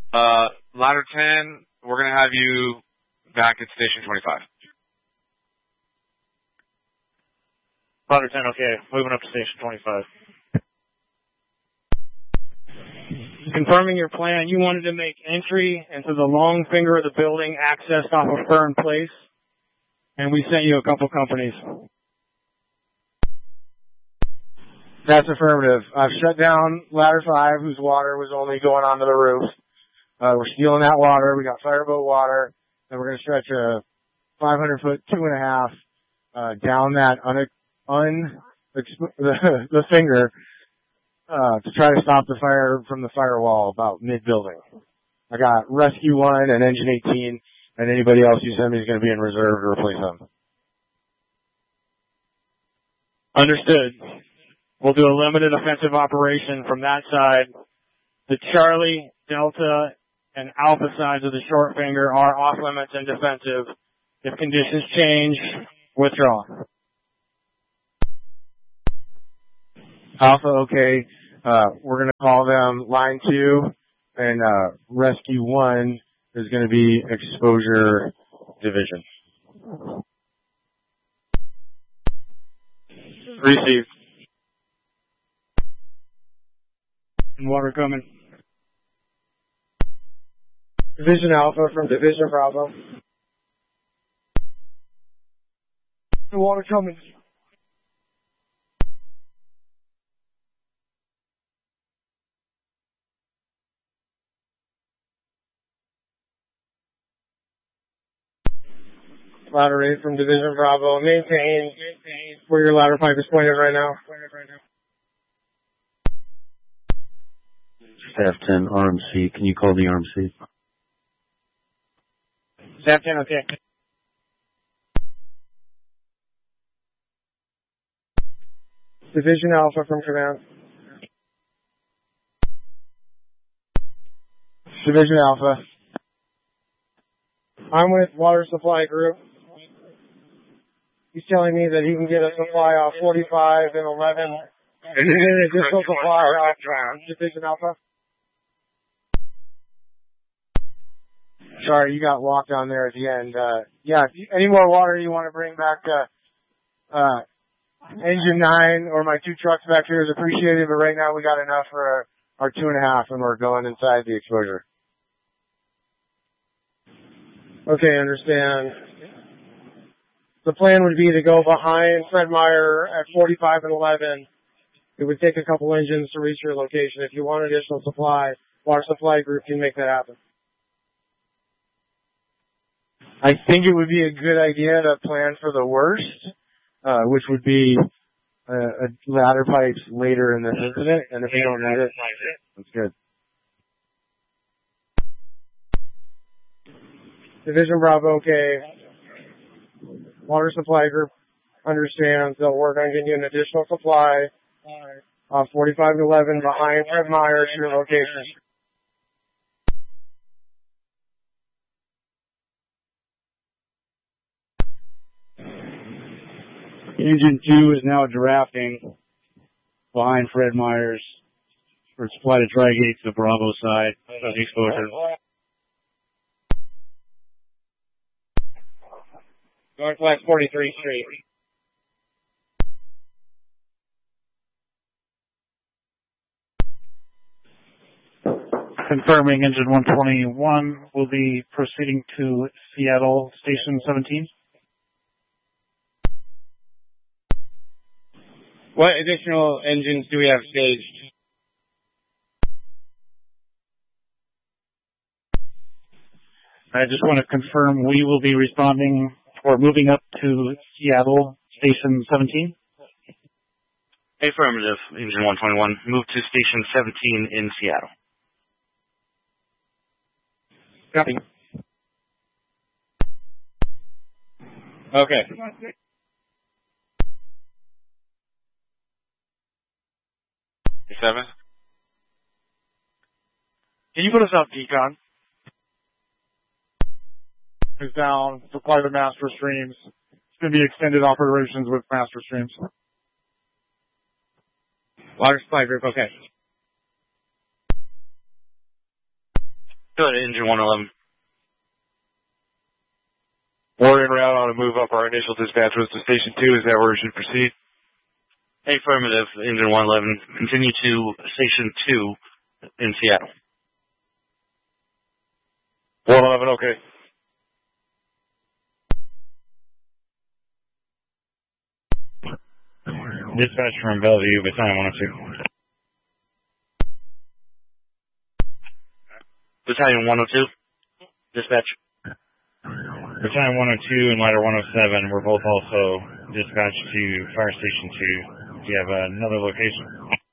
Ladder 10, we're going to have you back at Station 25. Ladder 10, okay. Moving up to Station 25. Confirming your plan, you wanted to make entry into the long finger of the building, accessed off of Fern Place, and we sent you a couple companies. That's affirmative. I've shut down Ladder 5, whose water was only going onto the roof. We're stealing that water. We got fireboat water, and we're going to stretch a 500-foot 2.5 down that the finger to try to stop the fire from the firewall about mid-building. I got Rescue 1 and Engine 18, and anybody else you send me is going to be in reserve to replace them. Understood. We'll do a limited offensive operation from that side. The Charlie, Delta, and Alpha sides of the short finger are off limits and defensive. If conditions change, withdraw. Alpha, okay. We're going to call them Line 2, and Rescue 1 is going to be Exposure Division. Received. And water coming. Division Alpha from Division Bravo. The water coming. Ladder 8 from Division Bravo. Maintain where your ladder pipe is pointed right now. Staff 10 RMC. Can you call the RMC? Staff 10, okay. Division Alpha from command. Division Alpha. I'm with Water Supply Group. He's telling me that he can get a supply off 45 and 11. And then an additional supply off Division Alpha. Sorry, you got walked on there at the end. Yeah, any more water you want to bring back to Engine 9 or my 2 trucks back here is appreciated, but right now we got enough for our 2.5 and we're going inside the exposure. Okay, understand. The plan would be to go behind Fred Meyer at 45 and 11. It would take a couple engines to reach your location. If you want additional supply, Water Supply Group can make that happen. I think it would be a good idea to plan for the worst, which would be ladder pipes later in this incident, and if you don't need it, that's good. Division Bravo, okay. Water Supply Group understands. They'll work on getting you an additional supply. 45 to 11 behind Fred Meyer to your location. Engine 2 is now drafting behind Fred Myers for supply to Tri-Gate to the Bravo side of the exposure. Northwest 43th Street. Confirming Engine 121 will be proceeding to Seattle Station 17. What additional engines do we have staged? I just want to confirm we will be responding or moving up to Seattle Station 17. Affirmative, Engine 121. Move to Station 17 in Seattle. Copy. Okay. Seven. Can you put us out decon? Is down, supply the master streams. It's going to be extended operations with master streams. Water Supply Group, okay. Go ahead, Engine 111. We're en route on a move up. Our initial dispatch was to Station 2. Is that where we should proceed? Affirmative, Engine 111. Continue to Station 2 in Seattle. 111, okay. Dispatch from Bellevue, Battalion 102. Battalion 102. Dispatch. Battalion 102 and Ladder 107 were both also dispatched to Fire Station 2. Do you have another location?